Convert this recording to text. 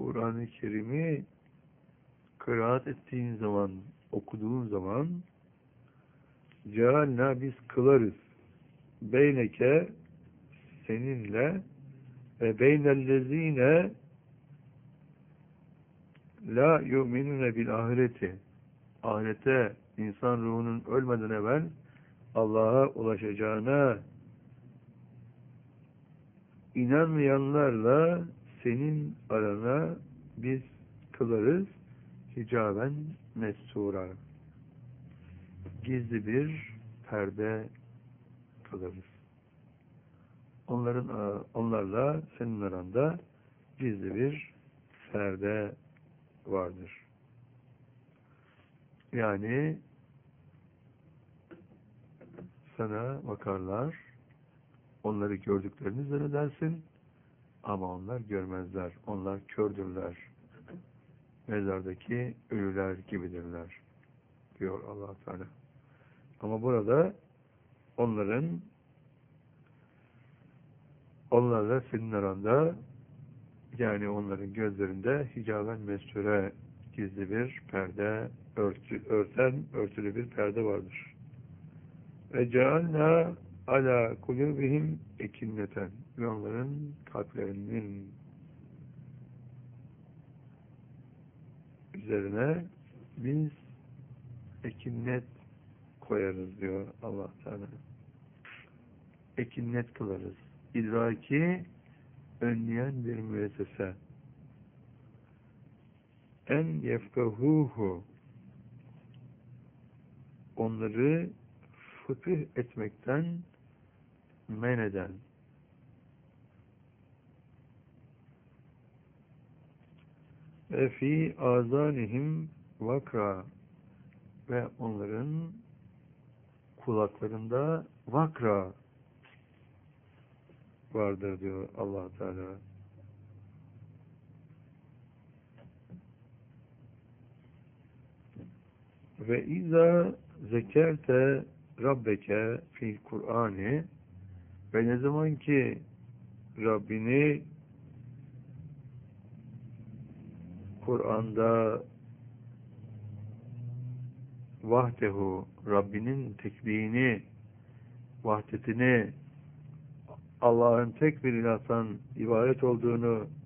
Kur'an-ı Kerim'i kıraat ettiğin zaman, okuduğun zaman cealna biz kılarız beyneke seninle ve beynellezine la yu'minune bil ahireti, ahirete insan ruhunun ölmeden evvel Allah'a ulaşacağına inanmayanlarla senin arana biz kılarız hicaben mestura, gizli bir perde kılarız. Onlarla senin aranda gizli bir perde vardır. Yani sana bakarlar, onları gördüklerini zannedersin ama onlar görmezler. Onlar kördürler. Mezardaki ölüler gibidirler diyor Allah Teala. Ama burada onlarla senin aranda, yani onların gözlerinde hicaben mesture, gizli bir perde, örtülü bir perde vardır. Ve cealna ala kulubihim ekinneten, ve onların kalplerinin üzerine biz ekinnet koyarız diyor Allah Teala. Ekinnet kılarız. İdraki önleyen bir müessese. En yefkahuhu, onları fıkıh etmekten men eden, ve fi azanihim vakra, ve onların kulaklarında vakra vardır diyor Allah Teala. Ve izâ zekerte rabbeke fil Kur'ani, ve ne zaman ki Rabbini Kur'an'da vahdehu, Rabbinin tekliğini, vahdetini, Allah'ın tek bir ilahtan ibaret olduğunu